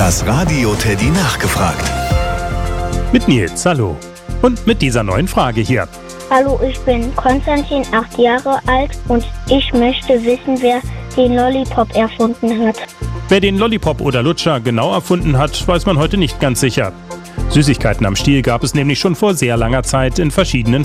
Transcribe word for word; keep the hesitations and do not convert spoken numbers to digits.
Das Radio Teddy nachgefragt. Mit Nils, hallo. Und mit dieser neuen Frage hier. Hallo, ich bin Konstantin, acht Jahre alt und ich möchte wissen, wer den Lollipop erfunden hat. Wer den Lollipop oder Lutscher genau erfunden hat, weiß man heute nicht ganz sicher. Süßigkeiten am Stiel gab es nämlich schon vor sehr langer Zeit in verschiedenen